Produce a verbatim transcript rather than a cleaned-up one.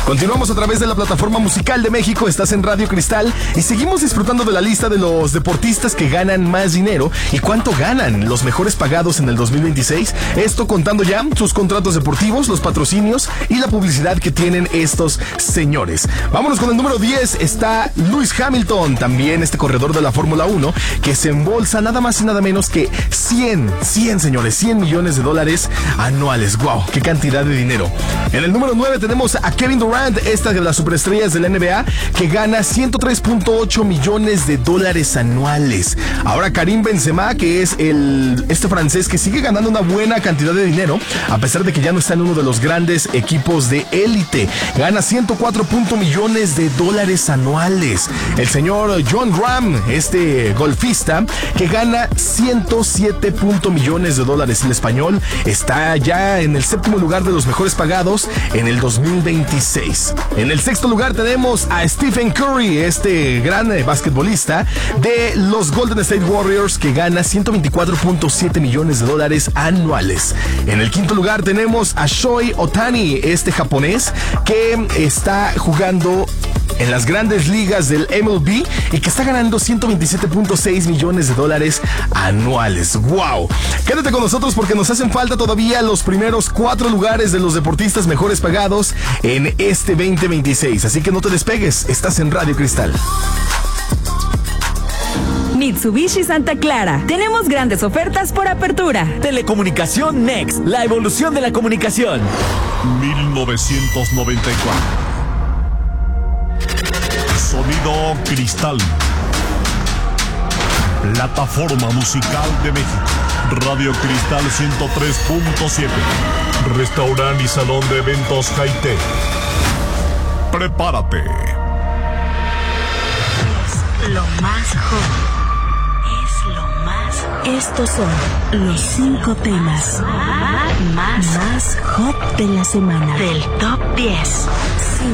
Continuamos a través de la plataforma musical de México, estás en Radio Cristal y seguimos disfrutando de la lista de los deportistas que ganan más dinero y cuánto ganan los mejores pagados en el dos mil veintiséis. Esto contando ya sus contratos deportivos, los patrocinios y la publicidad que tienen estos señores. Vámonos con el número diez, está Lewis Hamilton, también este corredor de la Fórmula uno, que se embolsa nada más y nada menos que cien, cien señores, cien millones de dólares anuales. ¡Wow! ¡Qué cantidad de dinero! En el número nueve tenemos a Kevin Durant, esta de las superestrellas de la N B A, que gana ciento tres punto ocho millones de dólares anuales. Ahora Karim Benzema, que es el este francés que sigue ganando una buena cantidad de dinero, a pesar de que ya no está en uno de los grandes equipos de élite. Gana ciento cuatro punto millones de dólares anuales. El señor John Ram, este golfista, que gana ciento siete punto millones de dólares. El español está ya en el séptimo lugar de los mejores pagados en el dos mil veintiséis. En el sexto lugar tenemos a Stephen Curry, este gran eh, basquetbolista de los Golden State Warriors, que gana ciento veinticuatro punto siete millones de dólares anuales. En el quinto lugar tenemos a Shohei Ohtani, este japonés que está jugando en las grandes ligas del M L B y que está ganando ciento veintisiete punto seis millones de dólares anuales. ¡Wow! Quédate con nosotros porque nos hacen falta todavía los primeros cuatro lugares de los deportistas mejores pagados en este veinte veintiséis. Así que no te despegues, estás en Radio Cristal. Mitsubishi Santa Clara. Tenemos grandes ofertas por apertura. Telecomunicación Next, la evolución de la comunicación. mil novecientos noventa y cuatro. Sonido Cristal. Plataforma musical de México. Radio Cristal ciento tres punto siete. Restaurante y salón de eventos Jaite. Prepárate. Es lo más hot. Es lo más. Estos son los cinco temas más, más hot de la semana. Del top diez.